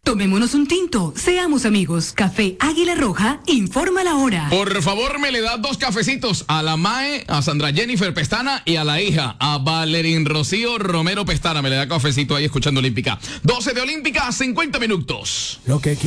Tomémonos un tinto, seamos amigos. Café Águila Roja, informa la hora. Por favor, me le das 2 cafecitos a la Mae, a Sandra Jennifer Pestana y a la hija, a Valerín Rocío Romero Pestana. Me le da cafecito ahí escuchando Olímpica. 12 de Olímpica, 50 minutos. Lo que